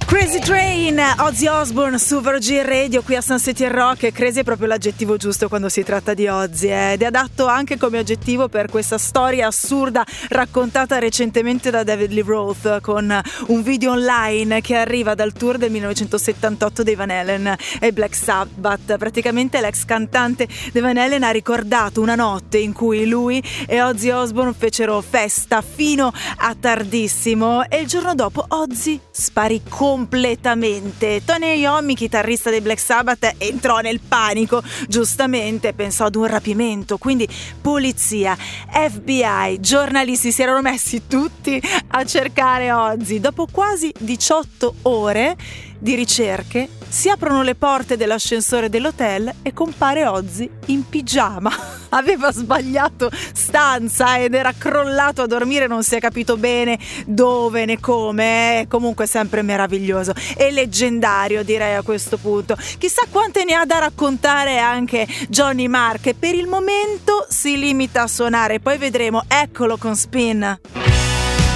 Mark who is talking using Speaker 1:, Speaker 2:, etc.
Speaker 1: Crazy Train, Ozzy Osbourne su Virgin Radio qui a Sun City Rock. Crazy è proprio l'aggettivo giusto quando si tratta di Ozzy ed è adatto anche come aggettivo per questa storia assurda raccontata recentemente da David Lee Roth con un video online che arriva dal tour del 1978 dei Van Halen e Black Sabbath. Praticamente l'ex cantante dei Van Halen ha ricordato una notte in cui lui e Ozzy Osbourne fecero festa fino a tardissimo e il giorno dopo Ozzy sparì completamente. Tony Iommi, chitarrista dei Black Sabbath, entrò nel panico, giustamente pensò ad un rapimento, quindi polizia, FBI, giornalisti si erano messi tutti a cercare Ozzy. Dopo quasi 18 ore di ricerche si aprono le porte dell'ascensore dell'hotel e compare Ozzy in pigiama. Aveva sbagliato stanza ed era crollato a dormire, non si è capito bene dove né come. Comunque sempre meraviglioso e leggendario, direi, a questo punto. Chissà quante ne ha da raccontare anche Johnny Marr, che per il momento si limita a suonare, poi vedremo. Eccolo con Spin.